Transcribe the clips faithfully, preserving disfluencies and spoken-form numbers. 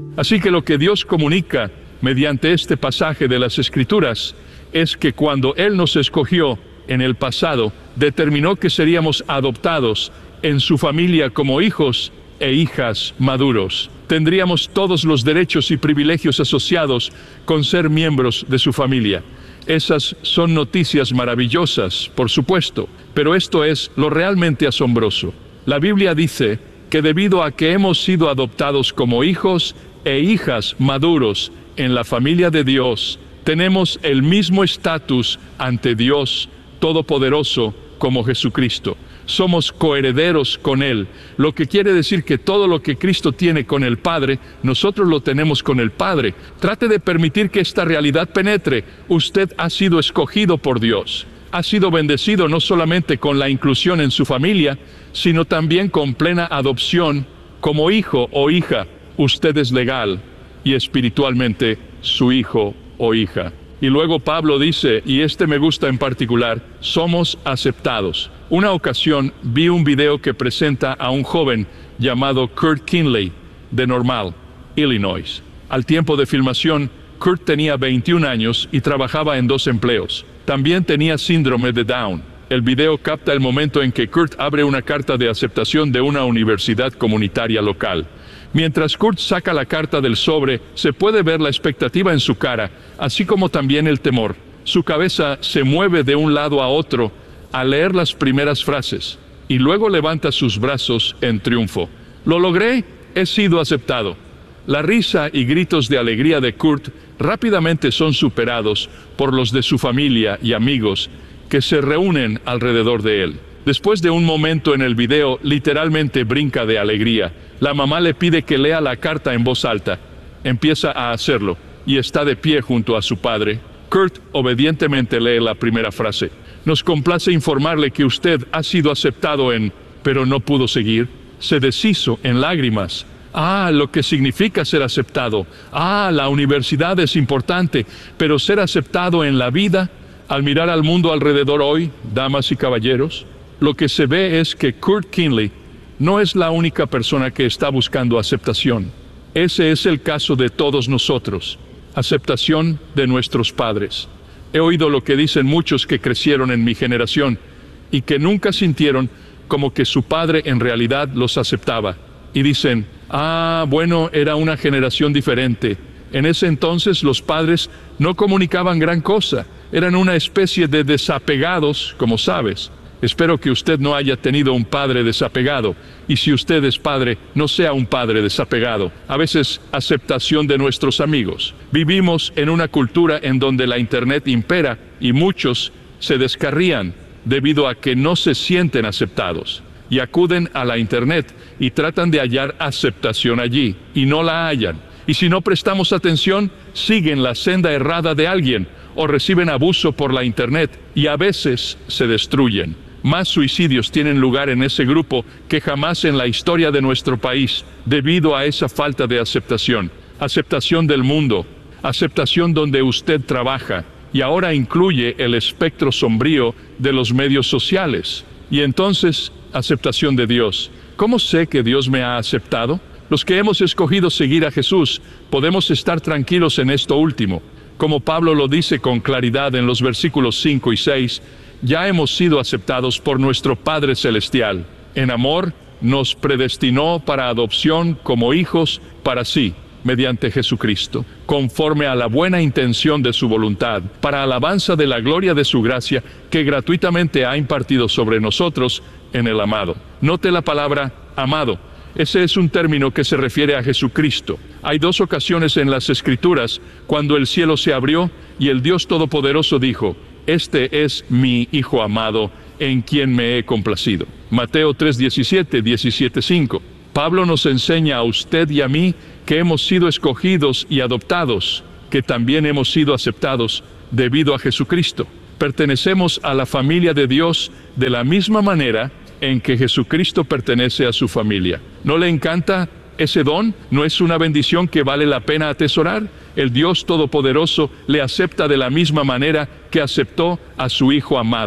Así que lo que Dios comunica mediante este pasaje de las Escrituras es que cuando Él nos escogió en el pasado, determinó que seríamos adoptados en su familia como hijos e hijas maduros. Tendríamos todos los derechos y privilegios asociados con ser miembros de su familia. Esas son noticias maravillosas, por supuesto, pero esto es lo realmente asombroso. La Biblia dice que debido a que hemos sido adoptados como hijos e hijas maduros en la familia de Dios, tenemos el mismo estatus ante Dios Todopoderoso como Jesucristo. Somos coherederos con Él, lo que quiere decir que todo lo que Cristo tiene con el Padre, nosotros lo tenemos con el Padre. Trate de permitir que esta realidad penetre. Usted ha sido escogido por Dios. Ha sido bendecido no solamente con la inclusión en su familia, sino también con plena adopción como hijo o hija. Usted es legal y espiritualmente su hijo o hija. Y luego Pablo dice, y este me gusta en particular, somos aceptados. Una ocasión vi un video que presenta a un joven llamado Kurt Kinley, de Normal, Illinois. Al tiempo de filmación, Kurt tenía veintiún años y trabajaba en dos empleos. También tenía síndrome de Down. El video capta el momento en que Kurt abre una carta de aceptación de una universidad comunitaria local. Mientras Kurt saca la carta del sobre, se puede ver la expectativa en su cara, así como también el temor. Su cabeza se mueve de un lado a otro al leer las primeras frases, y luego levanta sus brazos en triunfo. «Lo logré, he sido aceptado». La risa y gritos de alegría de Kurt rápidamente son superados por los de su familia y amigos que se reúnen alrededor de él. Después de un momento en el video, literalmente brinca de alegría. La mamá le pide que lea la carta en voz alta. Empieza a hacerlo y está de pie junto a su padre. Kurt obedientemente lee la primera frase. Nos complace informarle que usted ha sido aceptado en... Pero no pudo seguir. Se deshizo en lágrimas. Ah, lo que significa ser aceptado. Ah, la universidad es importante, pero ser aceptado en la vida, al mirar al mundo alrededor hoy, damas y caballeros, lo que se ve es que Kurt Kinley no es la única persona que está buscando aceptación. Ese es el caso de todos nosotros. Aceptación de nuestros padres. He oído lo que dicen muchos que crecieron en mi generación y que nunca sintieron como que su padre en realidad los aceptaba. Y dicen, ah, bueno, era una generación diferente. En ese entonces los padres no comunicaban gran cosa. Eran una especie de desapegados, como sabes. Espero que usted no haya tenido un padre desapegado, y si usted es padre, no sea un padre desapegado. A veces, aceptación de nuestros amigos. Vivimos en una cultura en donde la Internet impera y muchos se descarrían debido a que no se sienten aceptados. Y acuden a la Internet y tratan de hallar aceptación allí, y no la hallan. Y si no prestamos atención, siguen la senda errada de alguien, o reciben abuso por la Internet, y a veces se destruyen. Más suicidios tienen lugar en ese grupo que jamás en la historia de nuestro país, debido a esa falta de aceptación. Aceptación del mundo, aceptación donde usted trabaja, y ahora incluye el espectro sombrío de los medios sociales. Y entonces, aceptación de Dios. ¿Cómo sé que Dios me ha aceptado? Los que hemos escogido seguir a Jesús, podemos estar tranquilos en esto último. Como Pablo lo dice con claridad en los versículos cinco y seis, ya hemos sido aceptados por nuestro Padre Celestial. En amor, nos predestinó para adopción como hijos para sí, mediante Jesucristo, conforme a la buena intención de su voluntad, para alabanza de la gloria de su gracia, que gratuitamente ha impartido sobre nosotros en el amado. Note la palabra amado. Ese es un término que se refiere a Jesucristo. Hay dos ocasiones en las Escrituras cuando el cielo se abrió y el Dios Todopoderoso dijo, «Este es mi Hijo amado, en quien me he complacido». Mateo tres diecisiete, diecisiete cinco. Pablo nos enseña a usted y a mí que hemos sido escogidos y adoptados, que también hemos sido aceptados debido a Jesucristo. Pertenecemos a la familia de Dios de la misma manera en que Jesucristo pertenece a su familia. ¿No le encanta ese don? ¿No es una bendición que vale la pena atesorar? El Dios Todopoderoso le acepta de la misma manera que aceptó a su Hijo amado,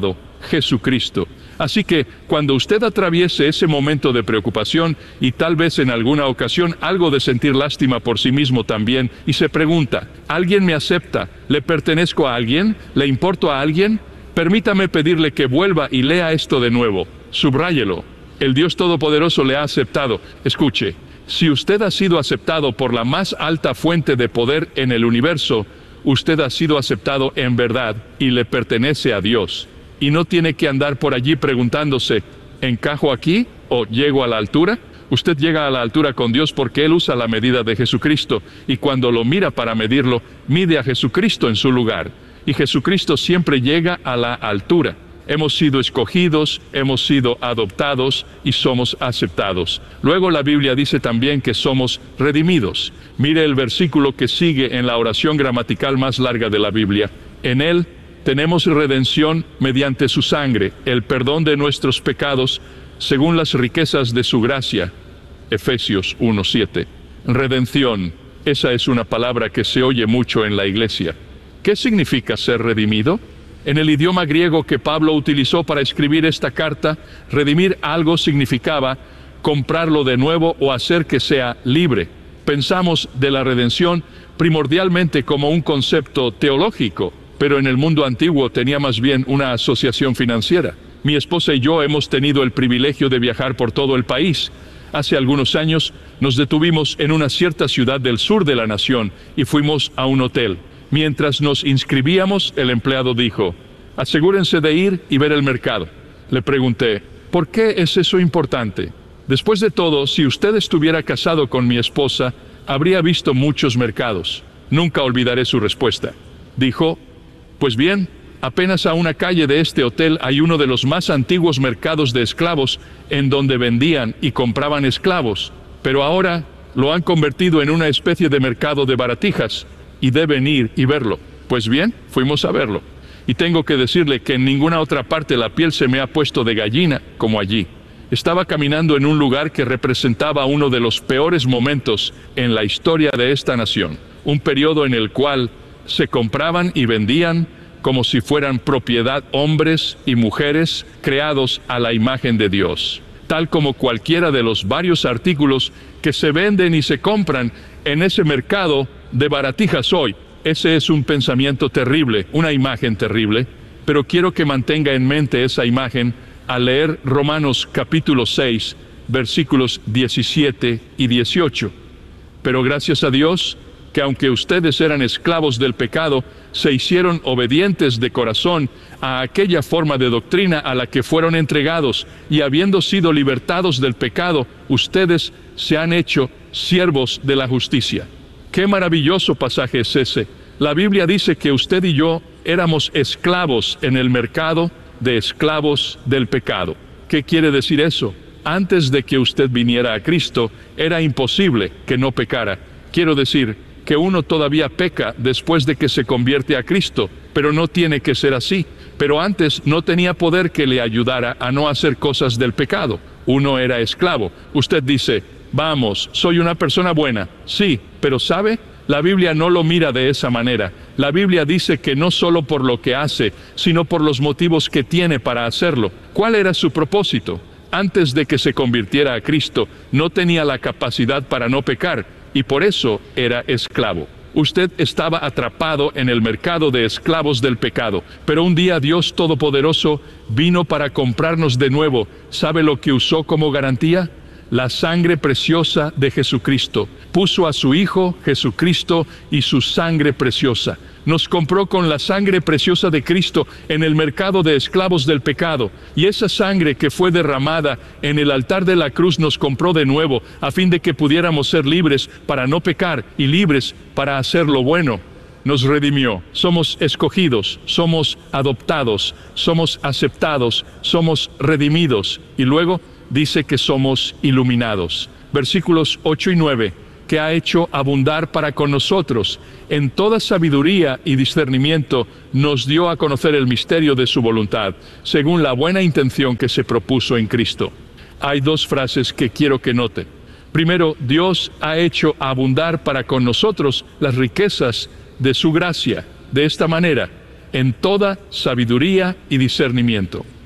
Jesucristo. Así que cuando usted atraviese ese momento de preocupación y tal vez en alguna ocasión algo de sentir lástima por sí mismo también, y se pregunta, ¿alguien me acepta? ¿Le pertenezco a alguien? ¿Le importo a alguien? Permítame pedirle que vuelva y lea esto de nuevo. Subráyelo. El Dios Todopoderoso le ha aceptado. Escuche, si usted ha sido aceptado por la más alta fuente de poder en el universo, usted ha sido aceptado en verdad y le pertenece a Dios. Y no tiene que andar por allí preguntándose, ¿encajo aquí o llego a la altura? Usted llega a la altura con Dios porque Él usa la medida de Jesucristo, y cuando lo mira para medirlo, mide a Jesucristo en su lugar. Y Jesucristo siempre llega a la altura. Hemos sido escogidos, hemos sido adoptados y somos aceptados. Luego la Biblia dice también que somos redimidos. Mire el versículo que sigue en la oración gramatical más larga de la Biblia. En Él tenemos redención mediante su sangre, el perdón de nuestros pecados, según las riquezas de su gracia. Efesios uno siete. Redención. Esa es una palabra que se oye mucho en la iglesia. ¿Qué significa ser redimido? En el idioma griego que Pablo utilizó para escribir esta carta, redimir algo significaba comprarlo de nuevo o hacer que sea libre. Pensamos de la redención primordialmente como un concepto teológico, pero en el mundo antiguo tenía más bien una asociación financiera. Mi esposa y yo hemos tenido el privilegio de viajar por todo el país. Hace algunos años nos detuvimos en una cierta ciudad del sur de la nación y fuimos a un hotel. Mientras nos inscribíamos, el empleado dijo, asegúrense de ir y ver el mercado. Le pregunté, ¿por qué es eso importante? Después de todo, si usted estuviera casado con mi esposa, habría visto muchos mercados. Nunca olvidaré su respuesta. Dijo, pues bien, apenas a una calle de este hotel hay uno de los más antiguos mercados de esclavos en donde vendían y compraban esclavos, pero ahora lo han convertido en una especie de mercado de baratijas. Y deben ir y verlo. Pues bien, fuimos a verlo. Y tengo que decirle que en ninguna otra parte la piel se me ha puesto de gallina como allí. Estaba caminando en un lugar que representaba uno de los peores momentos en la historia de esta nación. Un periodo en el cual se compraban y vendían como si fueran propiedad hombres y mujeres creados a la imagen de Dios. Tal como cualquiera de los varios artículos que se venden y se compran en ese mercado de baratijas hoy. Ese es un pensamiento terrible, una imagen terrible, pero quiero que mantenga en mente esa imagen al leer Romanos capítulo seis, versículos diecisiete y dieciocho. Pero gracias a Dios, que aunque ustedes eran esclavos del pecado, se hicieron obedientes de corazón a aquella forma de doctrina a la que fueron entregados, y habiendo sido libertados del pecado, ustedes se han hecho siervos de la justicia. ¡Qué maravilloso pasaje es ese! La Biblia dice que usted y yo éramos esclavos en el mercado de esclavos del pecado. ¿Qué quiere decir eso? Antes de que usted viniera a Cristo, era imposible que no pecara. Quiero decir que uno todavía peca después de que se convierte a Cristo, pero no tiene que ser así. Pero antes no tenía poder que le ayudara a no hacer cosas del pecado. Uno era esclavo. Usted dice, vamos, soy una persona buena. Sí, pero ¿sabe? La Biblia no lo mira de esa manera. La Biblia dice que no solo por lo que hace, sino por los motivos que tiene para hacerlo. ¿Cuál era su propósito? Antes de que se convirtiera a Cristo, no tenía la capacidad para no pecar, y por eso era esclavo. Usted estaba atrapado en el mercado de esclavos del pecado, pero un día Dios Todopoderoso vino para comprarnos de nuevo. ¿Sabe lo que usó como garantía? La sangre preciosa de Jesucristo. Puso a su Hijo Jesucristo y su sangre preciosa. Nos compró con la sangre preciosa de Cristo en el mercado de esclavos del pecado. Y esa sangre que fue derramada en el altar de la cruz nos compró de nuevo, a fin de que pudiéramos ser libres para no pecar y libres para hacer lo bueno. Nos redimió. Somos escogidos, somos adoptados, somos aceptados, somos redimidos. Y luego dice que somos iluminados. Versículos ocho y nueve, que ha hecho abundar para con nosotros en toda sabiduría y discernimiento, nos dio a conocer el misterio de su voluntad, según la buena intención que se propuso en Cristo. Hay dos frases que quiero que noten. Primero, Dios ha hecho abundar para con nosotros las riquezas de su gracia, de esta manera, en toda sabiduría y discernimiento.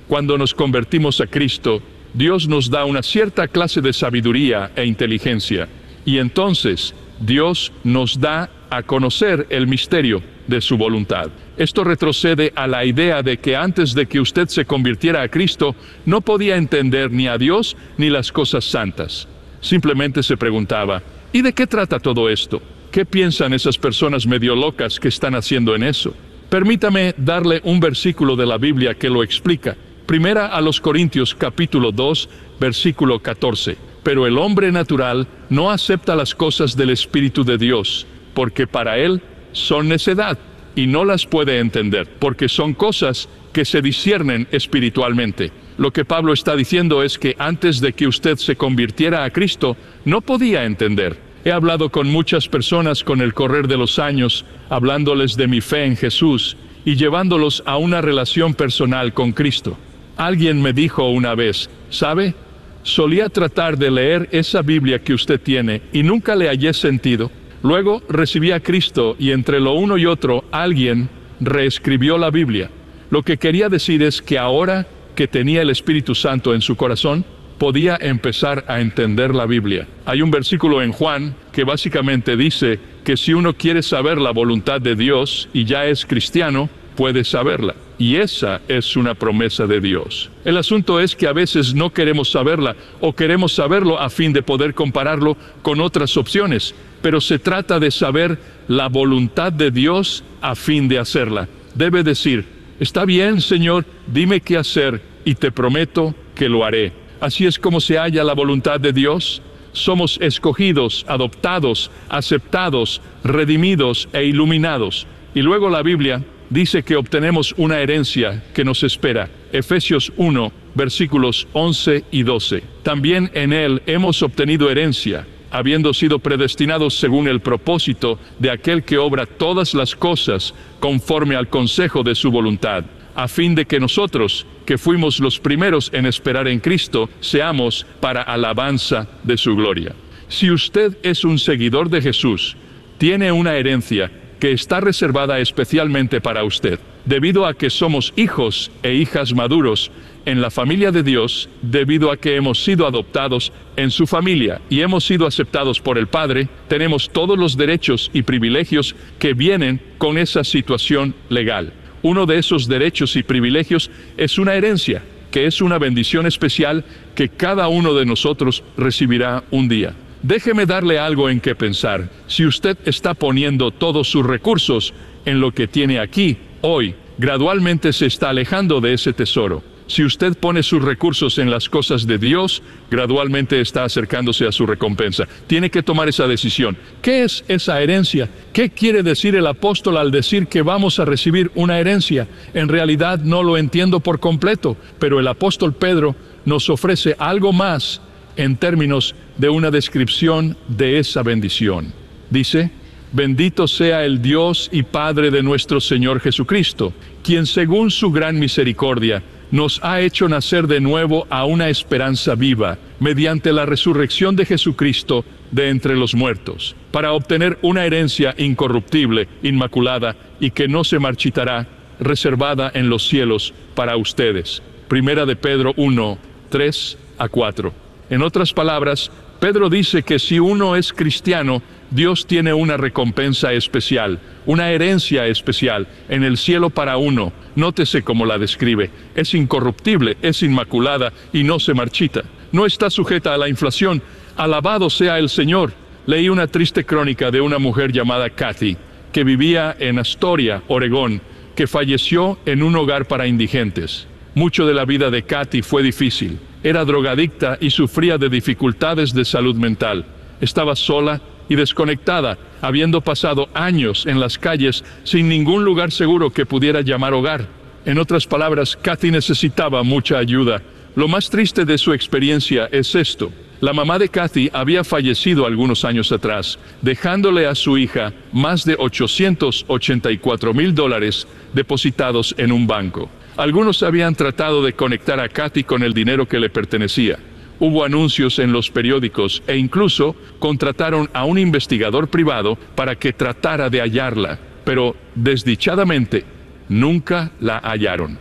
Cuando nos convertimos a Cristo, Dios nos da una cierta clase de sabiduría e inteligencia, y entonces Dios nos da a conocer el misterio de su voluntad. Esto retrocede a la idea de que antes de que usted se convirtiera a Cristo, no podía entender ni a Dios ni las cosas santas. Simplemente se preguntaba, ¿y de qué trata todo esto? ¿Qué piensan esas personas medio locas que están haciendo en eso? Permítame darle un versículo de la Biblia que lo explica. Primera a los Corintios capítulo dos, versículo catorce. Pero el hombre natural no acepta las cosas del Espíritu de Dios, porque para él son necedad, y no las puede entender, porque son cosas que se disciernen espiritualmente. Lo que Pablo está diciendo es que antes de que usted se convirtiera a Cristo, no podía entender. He hablado con muchas personas con el correr de los años, hablándoles de mi fe en Jesús y llevándolos a una relación personal con Cristo. Alguien me dijo una vez, ¿sabe? Solía tratar de leer esa Biblia que usted tiene y nunca le hallé sentido. Luego recibí a Cristo y entre lo uno y otro alguien reescribió la Biblia. Lo que quería decir es que ahora que tenía el Espíritu Santo en su corazón, podía empezar a entender la Biblia. Hay un versículo en Juan que básicamente dice que si uno quiere saber la voluntad de Dios y ya es cristiano, puede saberla. Y esa es una promesa de Dios. El asunto es que a veces no queremos saberla o queremos saberlo a fin de poder compararlo con otras opciones, pero se trata de saber la voluntad de Dios a fin de hacerla. Debe decir, está bien, Señor, dime qué hacer y te prometo que lo haré. Así es como se halla la voluntad de Dios. Somos escogidos, adoptados, aceptados, redimidos e iluminados. Y luego la Biblia dice que obtenemos una herencia que nos espera. Efesios uno, versículos once y doce. También en Él hemos obtenido herencia, habiendo sido predestinados según el propósito de aquel que obra todas las cosas conforme al consejo de su voluntad, a fin de que nosotros, que fuimos los primeros en esperar en Cristo, seamos para alabanza de su gloria. Si usted es un seguidor de Jesús, tiene una herencia que está reservada especialmente para usted. Debido a que somos hijos e hijas maduros en la familia de Dios, debido a que hemos sido adoptados en su familia y hemos sido aceptados por el Padre, tenemos todos los derechos y privilegios que vienen con esa situación legal. Uno de esos derechos y privilegios es una herencia, que es una bendición especial que cada uno de nosotros recibirá un día. Déjeme darle algo en que pensar. Si usted está poniendo todos sus recursos en lo que tiene aquí, hoy, gradualmente se está alejando de ese tesoro. Si usted pone sus recursos en las cosas de Dios, gradualmente está acercándose a su recompensa. Tiene que tomar esa decisión. ¿Qué es esa herencia? ¿Qué quiere decir el apóstol al decir que vamos a recibir una herencia? En realidad no lo entiendo por completo, pero el apóstol Pedro nos ofrece algo más en términos de una descripción de esa bendición. Dice, bendito sea el Dios y Padre de nuestro Señor Jesucristo, quien según su gran misericordia nos ha hecho nacer de nuevo a una esperanza viva, mediante la resurrección de Jesucristo de entre los muertos, para obtener una herencia incorruptible, inmaculada y que no se marchitará, reservada en los cielos para ustedes. Primera de Pedro uno, tres a cuatro. En otras palabras, Pedro dice que si uno es cristiano, Dios tiene una recompensa especial, una herencia especial en el cielo para uno. Nótese cómo la describe. Es incorruptible, es inmaculada y no se marchita. No está sujeta a la inflación. Alabado sea el Señor. Leí una triste crónica de una mujer llamada Kathy, que vivía en Astoria, Oregón, que falleció en un hogar para indigentes. Mucho de la vida de Kathy fue difícil. Era drogadicta y sufría de dificultades de salud mental. Estaba sola y desconectada, habiendo pasado años en las calles sin ningún lugar seguro que pudiera llamar hogar. En otras palabras, Kathy necesitaba mucha ayuda. Lo más triste de su experiencia es esto. La mamá de Kathy había fallecido algunos años atrás, dejándole a su hija más de ochocientos ochenta y cuatro mil dólares depositados en un banco. Algunos habían tratado de conectar a Kathy con el dinero que le pertenecía. Hubo anuncios en los periódicos e incluso contrataron a un investigador privado para que tratara de hallarla, pero desdichadamente nunca la hallaron.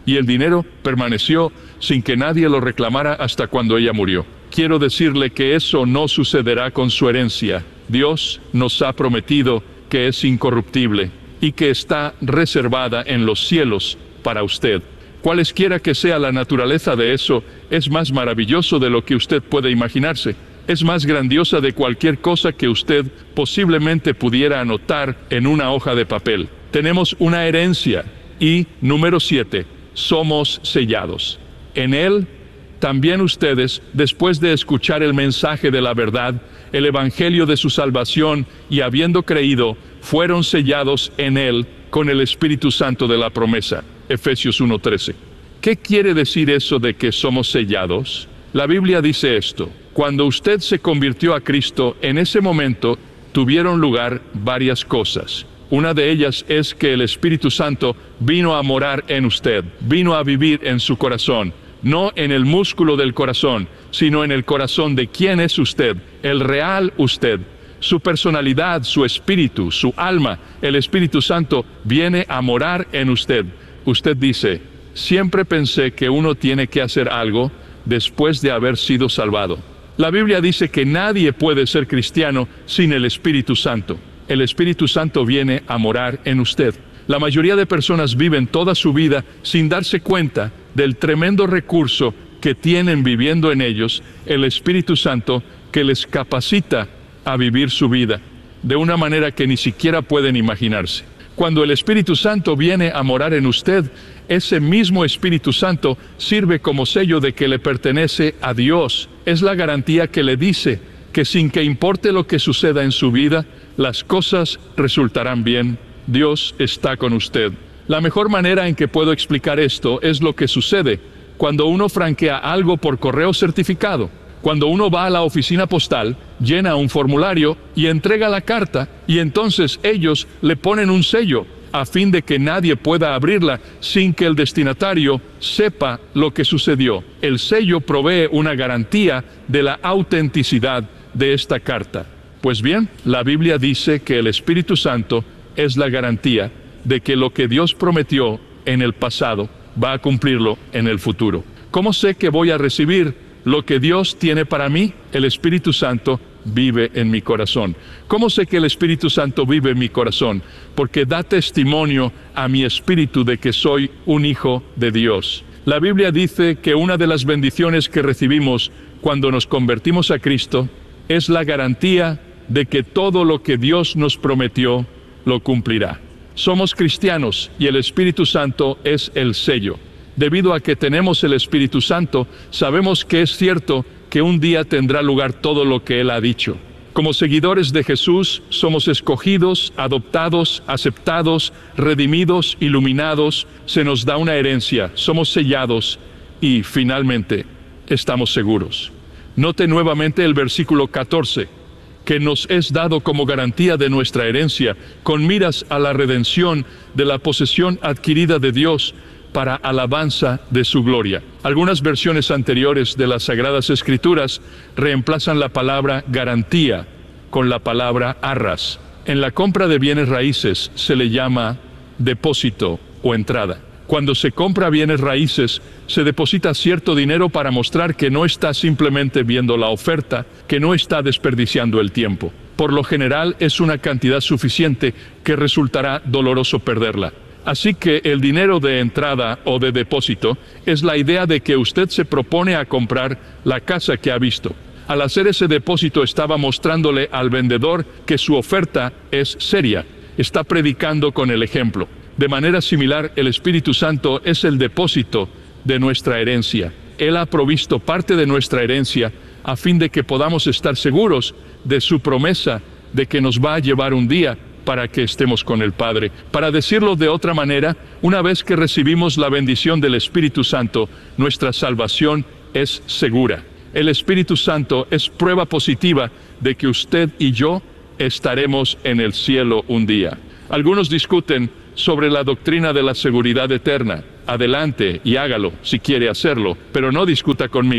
y el dinero permaneció sin que nadie lo reclamara hasta cuando ella murió. Quiero decirle que eso no sucederá con su herencia. Dios nos ha prometido que es incorruptible y que está reservada en los cielos para usted. Cualesquiera que sea la naturaleza de eso, es más maravilloso de lo que usted puede imaginarse. Es más grandiosa de cualquier cosa que usted posiblemente pudiera anotar en una hoja de papel. Tenemos una herencia. Y, número siete, somos sellados. En Él, también ustedes, después de escuchar el mensaje de la verdad, el evangelio de su salvación, y habiendo creído, fueron sellados en Él con el Espíritu Santo de la promesa. Efesios uno trece. ¿Qué quiere decir eso de que somos sellados? La Biblia dice esto: cuando usted se convirtió a Cristo, en ese momento tuvieron lugar varias cosas. Una de ellas es que el Espíritu Santo vino a morar en usted, vino a vivir en su corazón, no en el músculo del corazón, sino en el corazón de quién es usted, el real usted. Su personalidad, su espíritu, su alma, el Espíritu Santo viene a morar en usted. Usted dice: siempre pensé que uno tiene que hacer algo después de haber sido salvado. La Biblia dice que nadie puede ser cristiano sin el Espíritu Santo. El Espíritu Santo viene a morar en usted. La mayoría de personas viven toda su vida sin darse cuenta del tremendo recurso que tienen viviendo en ellos, el Espíritu Santo, que les capacita a vivir su vida de una manera que ni siquiera pueden imaginarse. Cuando el Espíritu Santo viene a morar en usted, ese mismo Espíritu Santo sirve como sello de que le pertenece a Dios. Es la garantía que le dice que sin que importe lo que suceda en su vida, las cosas resultarán bien. Dios está con usted. La mejor manera en que puedo explicar esto es lo que sucede cuando uno franquea algo por correo certificado. Cuando uno va a la oficina postal, llena un formulario y entrega la carta, y entonces ellos le ponen un sello a fin de que nadie pueda abrirla sin que el destinatario sepa lo que sucedió. El sello provee una garantía de la autenticidad de esta carta. Pues bien, la Biblia dice que el Espíritu Santo es la garantía de que lo que Dios prometió en el pasado va a cumplirlo en el futuro. ¿Cómo sé que voy a recibir lo que Dios tiene para mí? El Espíritu Santo vive en mi corazón. ¿Cómo sé que el Espíritu Santo vive en mi corazón? Porque da testimonio a mi espíritu de que soy un hijo de Dios. La Biblia dice que una de las bendiciones que recibimos cuando nos convertimos a Cristo es la garantía de que todo lo que Dios nos prometió lo cumplirá. Somos cristianos y el Espíritu Santo es el sello. Debido a que tenemos el Espíritu Santo, sabemos que es cierto que un día tendrá lugar todo lo que Él ha dicho. Como seguidores de Jesús, somos escogidos, adoptados, aceptados, redimidos, iluminados, se nos da una herencia, somos sellados y, finalmente, estamos seguros. Note nuevamente el versículo catorce, que nos es dado como garantía de nuestra herencia, con miras a la redención de la posesión adquirida de Dios, para alabanza de su gloria. Algunas versiones anteriores de las Sagradas Escrituras reemplazan la palabra garantía con la palabra arras. En la compra de bienes raíces se le llama depósito o entrada. Cuando se compra bienes raíces, se deposita cierto dinero para mostrar que no está simplemente viendo la oferta, que no está desperdiciando el tiempo. Por lo general es una cantidad suficiente que resultará doloroso perderla. Así que el dinero de entrada o de depósito es la idea de que usted se propone a comprar la casa que ha visto. Al hacer ese depósito estaba mostrándole al vendedor que su oferta es seria. Está predicando con el ejemplo. De manera similar, el Espíritu Santo es el depósito de nuestra herencia. Él ha provisto parte de nuestra herencia a fin de que podamos estar seguros de su promesa de que nos va a llevar un día para que estemos con el Padre. Para decirlo de otra manera, una vez que recibimos la bendición del Espíritu Santo, nuestra salvación es segura. El Espíritu Santo es prueba positiva de que usted y yo estaremos en el cielo un día. Algunos discuten sobre la doctrina de la seguridad eterna. Adelante y hágalo si quiere hacerlo, pero no discuta conmigo.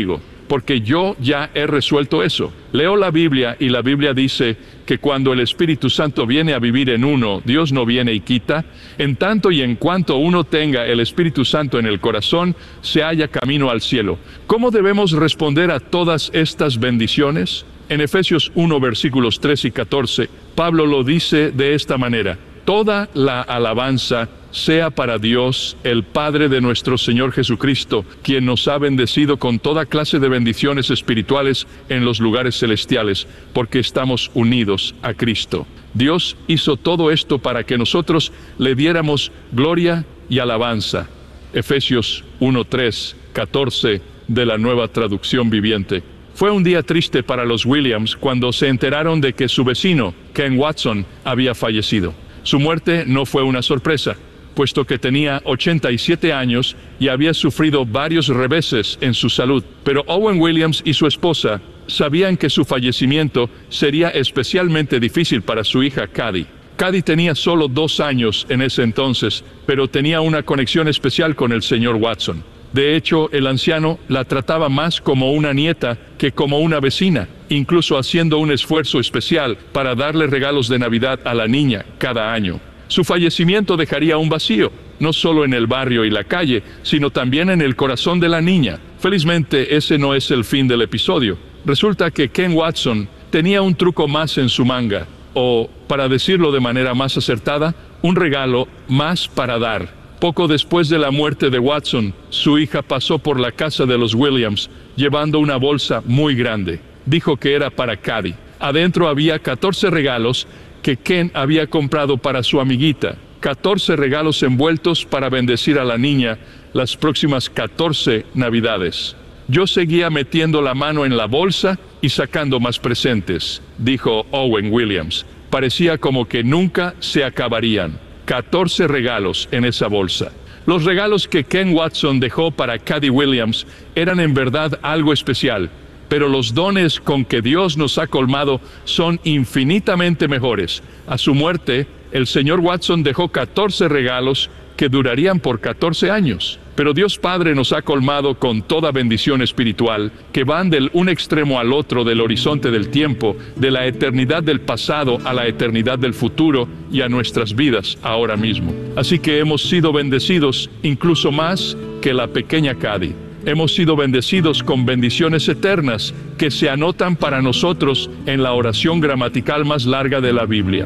porque yo ya he resuelto eso. Leo la Biblia y la Biblia dice que cuando el Espíritu Santo viene a vivir en uno, Dios no viene y quita. En tanto y en cuanto uno tenga el Espíritu Santo en el corazón, se halla camino al cielo. ¿Cómo debemos responder a todas estas bendiciones? En Efesios uno, versículos tres y catorce, Pablo lo dice de esta manera: toda la alabanza sea para Dios, el Padre de nuestro Señor Jesucristo, quien nos ha bendecido con toda clase de bendiciones espirituales en los lugares celestiales, porque estamos unidos a Cristo. Dios hizo todo esto para que nosotros le diéramos gloria y alabanza. Efesios uno, tres, catorce de la Nueva Traducción Viviente. Fue un día triste para los Williams cuando se enteraron de que su vecino, Ken Watson, había fallecido. Su muerte no fue una sorpresa, puesto que tenía ochenta y siete años y había sufrido varios reveses en su salud. Pero Owen Williams y su esposa sabían que su fallecimiento sería especialmente difícil para su hija Cady. Cady tenía solo dos años en ese entonces, pero tenía una conexión especial con el señor Watson. De hecho, el anciano la trataba más como una nieta que como una vecina, incluso haciendo un esfuerzo especial para darle regalos de Navidad a la niña cada año. Su fallecimiento dejaría un vacío, no solo en el barrio y la calle, sino también en el corazón de la niña. Felizmente, ese no es el fin del episodio. Resulta que Ken Watson tenía un truco más en su manga, o, para decirlo de manera más acertada, un regalo más para dar. Poco después de la muerte de Watson, su hija pasó por la casa de los Williams llevando una bolsa muy grande. Dijo que era para Cady. Adentro había catorce regalos que Ken había comprado para su amiguita. catorce regalos envueltos para bendecir a la niña las próximas catorce Navidades. Yo seguía metiendo la mano en la bolsa y sacando más presentes, dijo Owen Williams. Parecía como que nunca se acabarían. catorce regalos en esa bolsa. Los regalos que Ken Watson dejó para Cady Williams eran en verdad algo especial, pero los dones con que Dios nos ha colmado son infinitamente mejores. A su muerte, el señor Watson dejó catorce regalos que durarían por catorce años. Pero Dios Padre nos ha colmado con toda bendición espiritual que van del un extremo al otro del horizonte del tiempo, de la eternidad del pasado a la eternidad del futuro y a nuestras vidas ahora mismo. Así que hemos sido bendecidos incluso más que la pequeña Cady. Hemos sido bendecidos con bendiciones eternas que se anotan para nosotros en la oración gramatical más larga de la Biblia.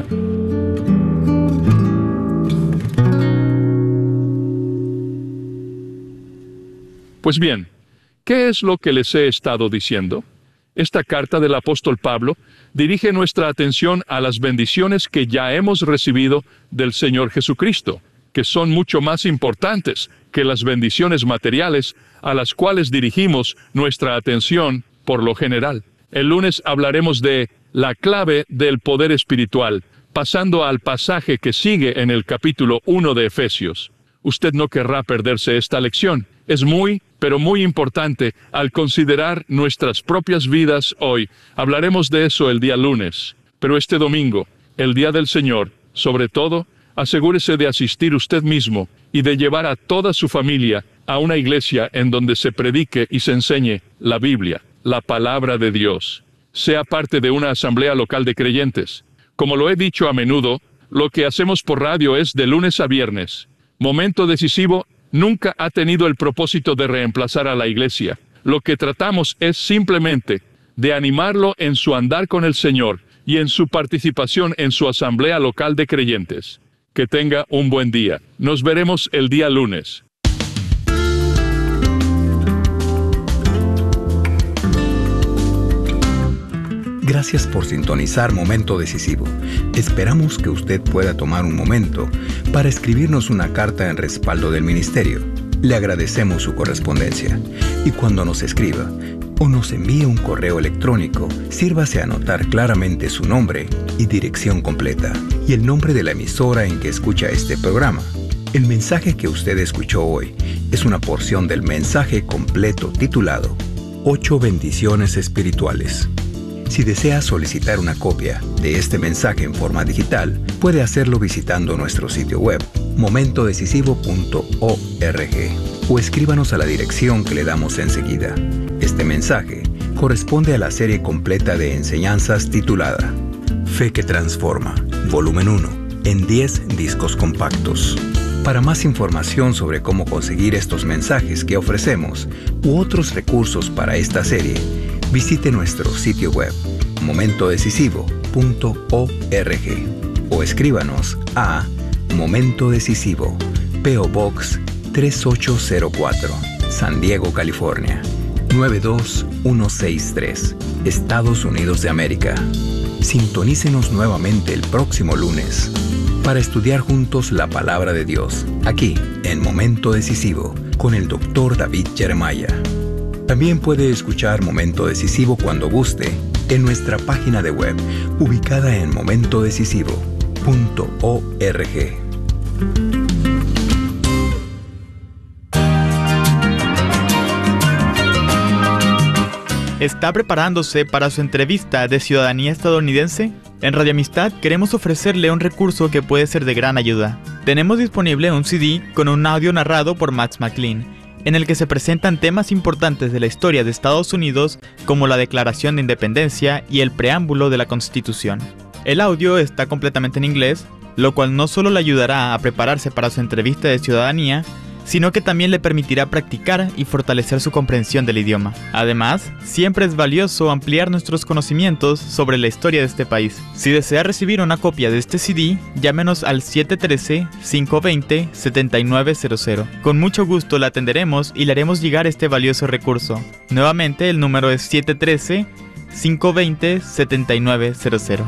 Pues bien, ¿qué es lo que les he estado diciendo? Esta carta del apóstol Pablo dirige nuestra atención a las bendiciones que ya hemos recibido del Señor Jesucristo, que son mucho más importantes que las bendiciones materiales a las cuales dirigimos nuestra atención por lo general. El lunes hablaremos de la clave del poder espiritual, pasando al pasaje que sigue en el capítulo uno de Efesios. Usted no querrá perderse esta lección. Es muy, pero muy importante al considerar nuestras propias vidas hoy. Hablaremos de eso el día lunes. Pero este domingo, el día del Señor, sobre todo, asegúrese de asistir usted mismo y de llevar a toda su familia a una iglesia en donde se predique y se enseñe la Biblia, la palabra de Dios. Sea parte de una asamblea local de creyentes. Como lo he dicho a menudo, lo que hacemos por radio es de lunes a viernes. Momento Decisivo nunca ha tenido el propósito de reemplazar a la iglesia. Lo que tratamos es simplemente de animarlo en su andar con el Señor y en su participación en su asamblea local de creyentes. Que tenga un buen día. Nos veremos el día lunes. Gracias por sintonizar Momento Decisivo. Esperamos que usted pueda tomar un momento para escribirnos una carta en respaldo del ministerio. Le agradecemos su correspondencia. Y cuando nos escriba o nos envíe un correo electrónico, sírvase a anotar claramente su nombre y dirección completa y el nombre de la emisora en que escucha este programa. El mensaje que usted escuchó hoy es una porción del mensaje completo titulado Ocho Bendiciones Espirituales. Si desea solicitar una copia de este mensaje en forma digital, puede hacerlo visitando nuestro sitio web, momento decisivo punto org, o escríbanos a la dirección que le damos enseguida. Este este mensaje corresponde a la serie completa de enseñanzas titulada Fe que Transforma, volumen uno, en diez discos compactos. Para más información sobre cómo conseguir estos mensajes que ofrecemos u otros recursos para esta serie, visite nuestro sitio web momento decisivo punto org o escríbanos a Momento Decisivo, P O Box tres ocho cero cuatro, San Diego, California nueve dos uno seis tres, Estados Unidos de América. Sintonícenos nuevamente el próximo lunes para estudiar juntos la palabra de Dios, aquí en Momento Decisivo, con el doctor David Jeremiah. También puede escuchar Momento Decisivo cuando guste en nuestra página de web, ubicada en momento decisivo punto org. ¿Está preparándose para su entrevista de ciudadanía estadounidense? En Radio Amistad queremos ofrecerle un recurso que puede ser de gran ayuda. Tenemos disponible un C D con un audio narrado por Max McLean, en el que se presentan temas importantes de la historia de Estados Unidos, como la Declaración de Independencia y el preámbulo de la Constitución. El audio está completamente en inglés, lo cual no solo le ayudará a prepararse para su entrevista de ciudadanía, sino que también le permitirá practicar y fortalecer su comprensión del idioma. Además, siempre es valioso ampliar nuestros conocimientos sobre la historia de este país. Si desea recibir una copia de este C D, llámenos al siete uno tres, cinco dos cero, siete nueve cero cero. Con mucho gusto la atenderemos y le haremos llegar este valioso recurso. Nuevamente, el número es siete uno tres, cinco dos cero, siete nueve cero cero.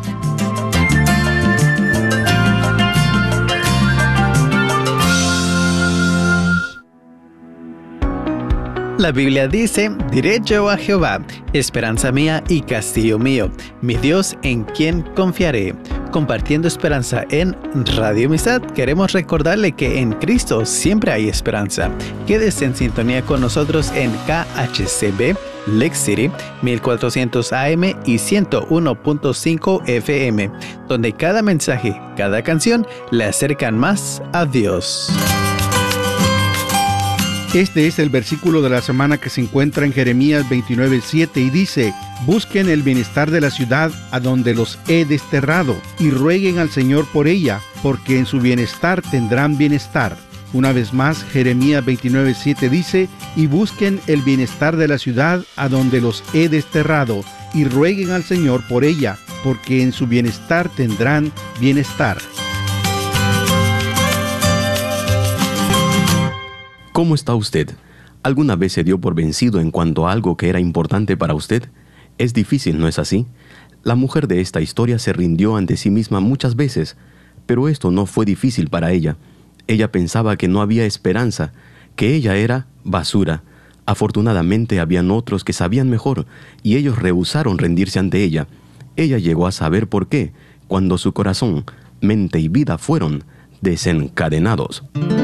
La Biblia dice, diré yo a Jehová, esperanza mía y castillo mío, mi Dios en quien confiaré. Compartiendo esperanza en Radio Amistad, queremos recordarle que en Cristo siempre hay esperanza. Quédese en sintonía con nosotros en K H C B, Lake City, mil cuatrocientos A M y ciento uno punto cinco F M, donde cada mensaje, cada canción le acercan más a Dios. Este es el versículo de la semana que se encuentra en Jeremías veintinueve siete y dice: busquen el bienestar de la ciudad a donde los he desterrado y rueguen al Señor por ella, porque en su bienestar tendrán bienestar. Una vez más, Jeremías veintinueve siete dice: y busquen el bienestar de la ciudad a donde los he desterrado y rueguen al Señor por ella, porque en su bienestar tendrán bienestar. ¿Cómo está usted? ¿Alguna vez se dio por vencido en cuanto a algo que era importante para usted? Es difícil, ¿no es así? La mujer de esta historia se rindió ante sí misma muchas veces, pero esto no fue difícil para ella. Ella pensaba que no había esperanza, que ella era basura. Afortunadamente habían otros que sabían mejor, y ellos rehusaron rendirse ante ella. Ella llegó a saber por qué, cuando su corazón, mente y vida fueron desencadenados.